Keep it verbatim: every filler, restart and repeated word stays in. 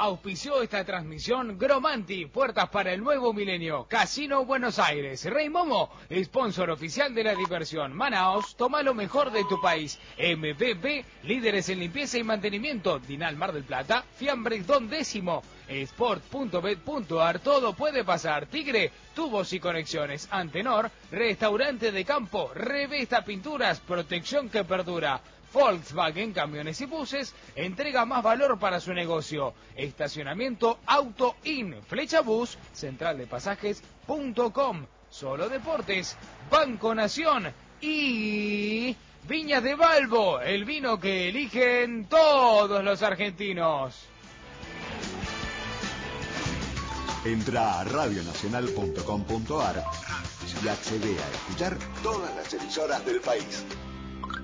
Auspició esta transmisión Gromanti, puertas para el nuevo milenio. Casino Buenos Aires. Rey Momo, sponsor oficial de la diversión. Manaos, toma lo mejor de tu país. M B B, líderes en limpieza y mantenimiento. Dinal Mar del Plata, Fiambres Don Décimo. Sport punto bet punto ar, todo puede pasar. Tigre, tubos y conexiones. Antenor, restaurante de campo. Revesta Pinturas, protección que perdura. Volkswagen Camiones y Buses entrega más valor para su negocio. Estacionamiento Auto In, Flecha Bus, central de pasajes punto com. Solo Deportes, Banco Nación y Viñas de Balbo, el vino que eligen todos los argentinos. Entra a radio nacional punto com punto ar y accede a escuchar todas las emisoras del país.